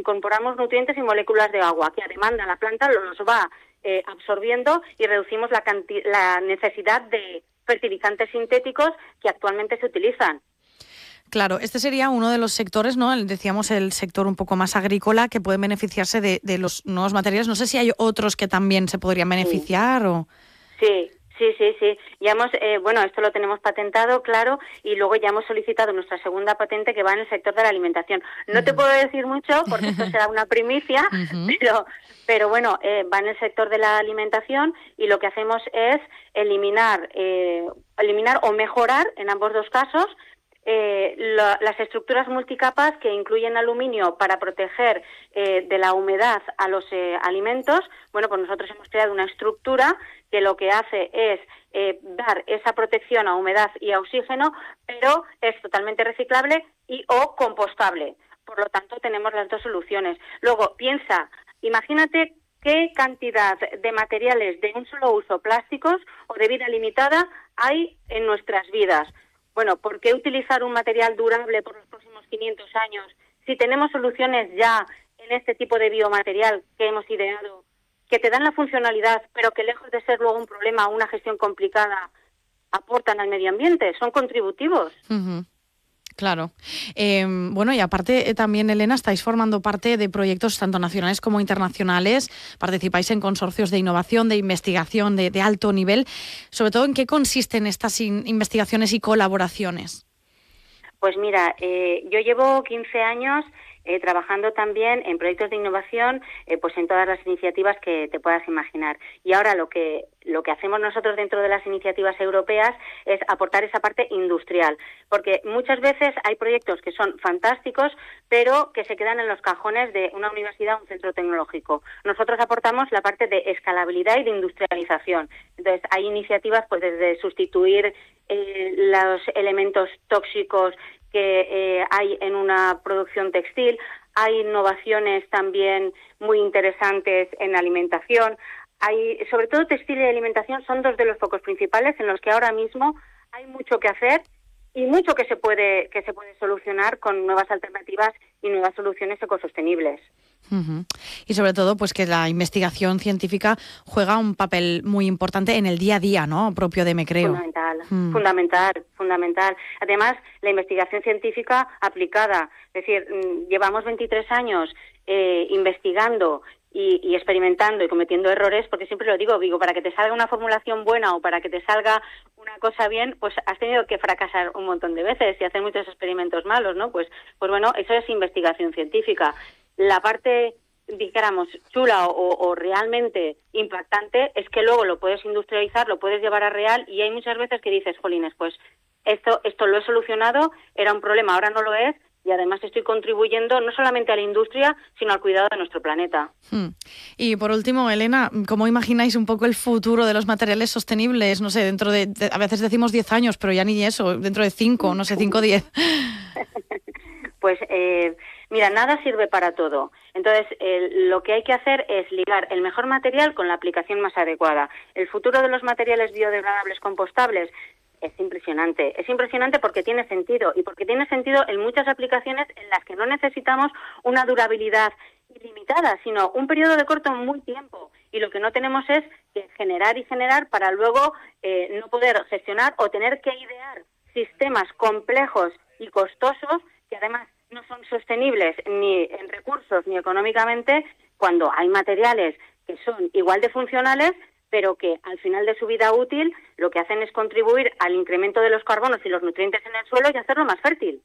incorporamos nutrientes y moléculas de agua que a demanda la planta los va absorbiendo y reducimos la necesidad de fertilizantes sintéticos que actualmente se utilizan. Claro, este sería uno de los sectores, ¿no? Decíamos el sector un poco más agrícola que puede beneficiarse de los nuevos materiales. No sé si hay otros que también se podrían beneficiar o... Sí. Ya hemos, esto lo tenemos patentado, claro, y luego ya hemos solicitado nuestra segunda patente que va en el sector de la alimentación. No te puedo decir mucho porque esto será una primicia, pero bueno, va en el sector de la alimentación y lo que hacemos es eliminar o mejorar, en ambos dos casos, las estructuras multicapas que incluyen aluminio para proteger de la humedad a los alimentos. Bueno, pues nosotros hemos creado una estructura que lo que hace es dar esa protección a humedad y a oxígeno, pero es totalmente reciclable y o compostable. Por lo tanto, tenemos las dos soluciones. Luego, imagínate qué cantidad de materiales de un solo uso, plásticos o de vida limitada, hay en nuestras vidas. Bueno, ¿por qué utilizar un material durable por los próximos 500 años si tenemos soluciones ya en este tipo de biomaterial que hemos ideado, que te dan la funcionalidad, pero que lejos de ser luego un problema o una gestión complicada, aportan al medio ambiente, son contributivos? Claro. Y aparte también, Elena, estáis formando parte de proyectos tanto nacionales como internacionales, participáis en consorcios de innovación, de investigación de alto nivel. Sobre todo, ¿en qué consisten estas investigaciones y colaboraciones? Pues mira, yo llevo 15 años trabajando también en proyectos de innovación, pues en todas las iniciativas que te puedas imaginar. Y ahora lo que hacemos nosotros dentro de las iniciativas europeas es aportar esa parte industrial, porque muchas veces hay proyectos que son fantásticos, pero que se quedan en los cajones de una universidad o un centro tecnológico. Nosotros aportamos la parte de escalabilidad y de industrialización. Entonces, hay iniciativas pues desde sustituir los elementos tóxicos que hay en una producción textil, hay innovaciones también muy interesantes en alimentación, sobre todo textil y alimentación son dos de los focos principales en los que ahora mismo hay mucho que hacer y mucho que se puede solucionar con nuevas alternativas y nuevas soluciones ecosostenibles. Y sobre todo, pues que la investigación científica juega un papel muy importante en el día a día, ¿no? Propio de Mecreo. Fundamental. Además, la investigación científica aplicada, es decir, llevamos 23 años investigando y experimentando y cometiendo errores, porque siempre lo digo, para que te salga una formulación buena o para que te salga una cosa bien, pues has tenido que fracasar un montón de veces y hacer muchos experimentos malos, ¿no? Pues bueno, eso es investigación científica. La parte, dijéramos, chula o realmente impactante es que luego lo puedes industrializar, lo puedes llevar a real y hay muchas veces que dices, jolines, pues esto lo he solucionado, era un problema, ahora no lo es, y además estoy contribuyendo no solamente a la industria, sino al cuidado de nuestro planeta. Y por último, Elena, ¿cómo imagináis un poco el futuro de los materiales sostenibles? No sé, dentro de a veces decimos 10 años, pero ya ni eso, dentro de 5, no sé, 5 o 10. Pues mira, nada sirve para todo. Entonces, lo que hay que hacer es ligar el mejor material con la aplicación más adecuada. El futuro de los materiales biodegradables compostables es impresionante porque tiene sentido y porque tiene sentido en muchas aplicaciones en las que no necesitamos una durabilidad ilimitada, sino un periodo de corto muy tiempo. Y lo que no tenemos es que generar para luego no poder gestionar o tener que idear sistemas complejos y costosos que además no son sostenibles ni en recursos ni económicamente, cuando hay materiales que son igual de funcionales, pero que al final de su vida útil lo que hacen es contribuir al incremento de los carbonos y los nutrientes en el suelo y hacerlo más fértil.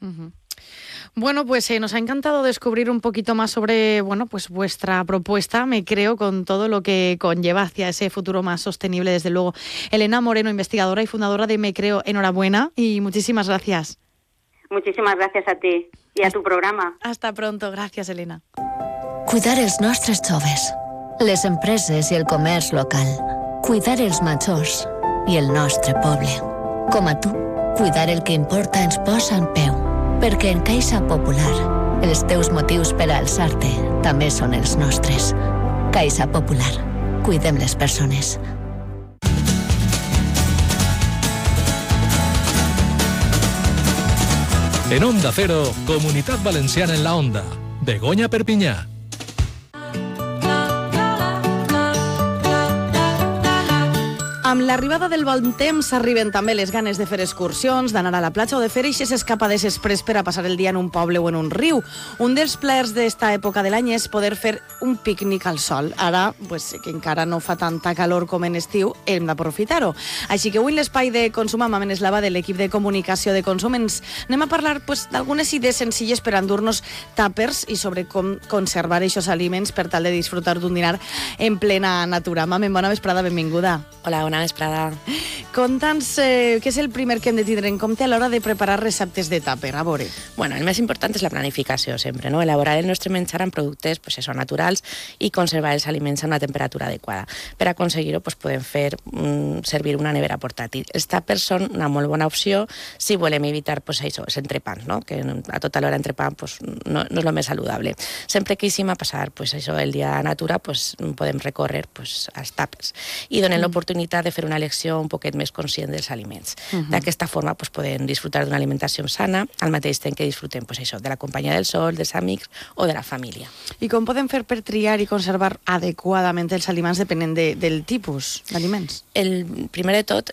Bueno, pues nos ha encantado descubrir un poquito más sobre, pues vuestra propuesta, Mecreo, con todo lo que conlleva hacia ese futuro más sostenible, desde luego. Elena Moreno, investigadora y fundadora de Mecreo, enhorabuena y muchísimas gracias. Muchísimas gracias a ti y a tu programa. Hasta pronto. Gràcies, Elena. Cuidar els nostres joves, les empreses i el comerç local. Cuidar els majors i el nostre poble. Com a tu, cuidar el que importa ens posa en peu. Perquè en Caixa Popular, els teus motius per a alçar-te també són els nostres. Caixa Popular. Cuidem les persones. En Onda Cero, Comunitat Valenciana en la Onda. Begoña Perpinyà. Amb l'arribada del bon temps arriben també les ganes de fer excursions, d'anar a la platja o de fer eixes escapades express per a passar el dia en un poble o en un riu. Un dels plaers d'esta època de l'any és poder fer un pícnic al sol. Ara, que encara no fa tanta calor com en estiu, hem d'aprofitar-ho. Així que avui en l'espai de Consum amb Meneslava de l'equip de comunicació de Consum ens anem a parlar d'algunes idees senzilles per endur-nos tàpers i sobre com conservar aquests aliments per tal de disfrutar d'un dinar en plena natura. Mamen, bona vesprada, benvinguda. Hola, bona vesprada. Conta'ns què és el primer que hem de tindre en compte a l'hora de preparar receptes de tàper, a veure. Bueno, el més important és la planificació sempre, no? Elaborar el nostre menjar amb productes naturals i conservar els aliments a una temperatura adequada. Per aconseguir-ho podem fer servir una nevera portàtil. Els tàpers són una molt bona opció si volem evitar els entrepans, no? Que a tota l'hora entrepans no és el més saludable. Sempre que hicim a passar el dia a natura podem recórrer als tàpers i donem l'oportunitat de fer una elecció un poquet més conscient dels aliments. D'aquesta forma podem disfrutar d'una alimentació sana al mateix temps que disfrutem de la companyia del sol, dels amics o de la família. I com podem fer per triar i conservar adequadament els aliments depenent del tipus d'aliments? El primer de tot,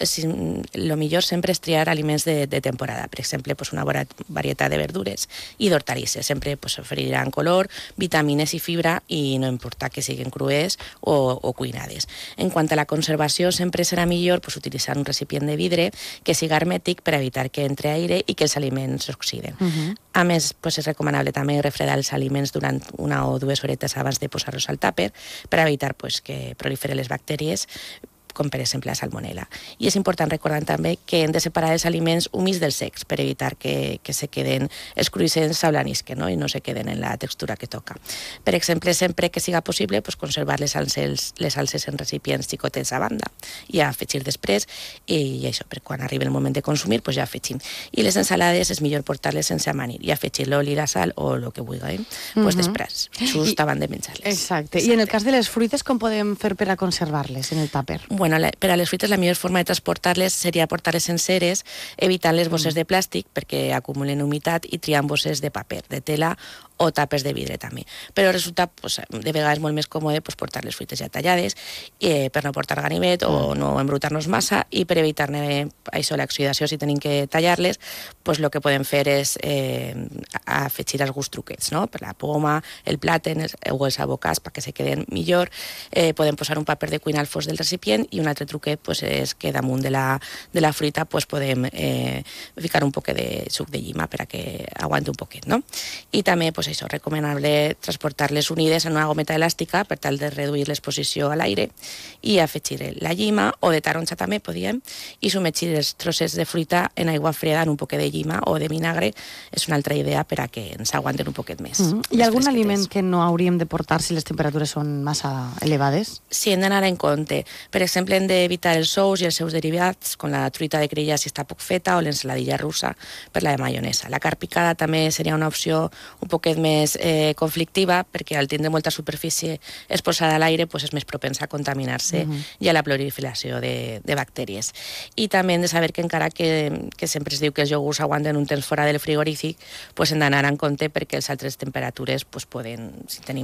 el millor sempre és triar aliments de temporada. Per exemple, una varietat de verdures i d'hortalisses. Sempre oferiran color, vitamines i fibra i no importa que siguin crues o cuinades. En quant a la conservació, sempre serà millor utilitzar un recipient de vidre que siga hermètic per evitar que entre aire i que els aliments s'oxiden. A més, és recomanable també refredar els aliments durant 1 o 2 horetes abans de posar-los al tàper per evitar que proliferen les bactèries, com per exemple la salmonella. I és important recordar també que hem de separar els aliments humits dels secs per evitar que se queden els cruixents sablanisquen, no? I no se queden en la textura que toca. Per exemple, sempre que siga possible, conservar les salses en recipients xicotets a banda i afegir després, i això, per quan arribi el moment de consumir, ja afegim. I les ensalades és millor portar-les sense amanir i afegir l'oli, la sal o el que vulguin, després, just abans de menjar-les. Exacte. I en el cas de les fruites, com podem fer per a conservar-les en el tàper? Bueno, per a les fruites la millor forma de transportar-les seria portar-les senceres, evitant les bosses de plàstic perquè acumulen humitat i triant bosses de paper, de tela o tapes de vidre també. Però resulta de vegades molt més còmode portar les fruites ja tallades per no portar ganivet o no embrutar-nos massa i per evitar-ne l'oxidació si tenim que tallar-les, el que podem fer és afegir alguns truquets, no? Per la poma, el plàtan o els abocats perquè se queden millor. Podem posar un paper de cuina al fons del recipient i un altre truquet és que damunt de la fruita podem ficar un poquet de suc de llima per a que aguanti un poquet, no? I també recomanable transportar-les unides en una gometa elàstica per tal de reduir l'exposició a l'aire i afegir la llima o de taronja també podíem i submergir els trossets de fruita en aigua freda en un poquet de llima o de vinagre és una altra idea per a que ens aguanten un poquet més. Hi ha algun aliment que no hauríem de portar si les temperatures són massa elevades? Sí, hem d'anar en compte. Per exemple, hem d'evitar els ous i els seus derivats, com la truita de crilla si està poc feta o l'ensaladilla russa per la de maionesa. La carn picada també seria una opció un poquet més conflictiva perquè al tindre molta superfície exposada a l'aire és més propensa a contaminar-se i a la proliferació de bactèries. I també hem de saber que encara que sempre es diu que els iogurts aguanten un temps fora del frigorífic, hem d'anar en compte perquè les altres temperatures poden,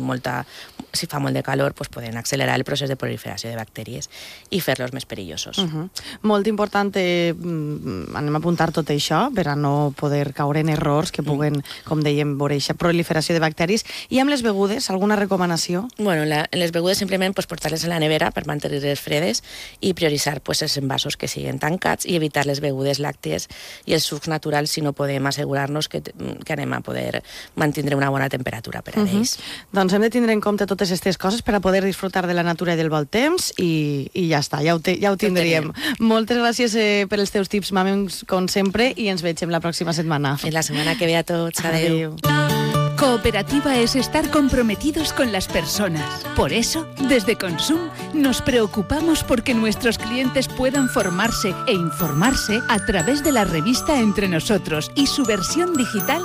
si fa molt de calor, poden accelerar el procés de proliferació de bactèries i fer-los més perillosos. Molt important, anem a apuntar tot això per a no poder caure en errors que puguen, com dèiem, veure aquesta proliferació de bacteris. I amb les begudes, alguna recomanació? Bueno, les begudes simplement portar-les a la nevera per mantenir-les fredes i prioritzar els envasos que siguin tancats i evitar les begudes làcties i els sucs naturals si no podem assegurar-nos que anem a poder mantenir una bona temperatura per a ells. Doncs hem de tindre en compte totes aquestes coses per a poder disfrutar de la natura i del bon temps i ja està, ja ho tindríem. Moltes gràcies per els teus tips, Mamen, com sempre, i ens veiem la pròxima setmana. Fins la setmana que ve a tots. Adéu. Cooperativa es estar comprometidos con las personas. Por eso, desde Consum, nos preocupamos porque nuestros clientes puedan formarse e informarse a través de la revista Entre Nosotros y su versión digital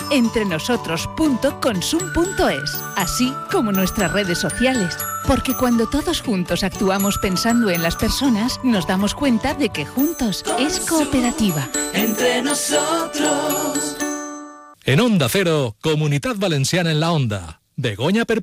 entrenosotros.consum.es, así como nuestras redes sociales. Porque cuando todos juntos actuamos pensando en las personas, nos damos cuenta de que juntos es cooperativa. Entre nosotros. En Onda Cero, Comunitat Valenciana en la Onda. Begoña